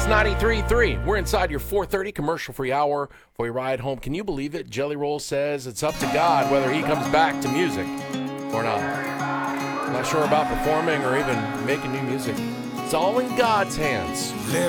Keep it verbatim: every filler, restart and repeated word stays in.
Kiss ninety-three point three. We're inside your four thirty commercial-free hour for your ride home. Can you believe it? Jelly Roll says it's up to God whether he comes back to music or not. Not sure about performing or even making new music. It's all in God's hands.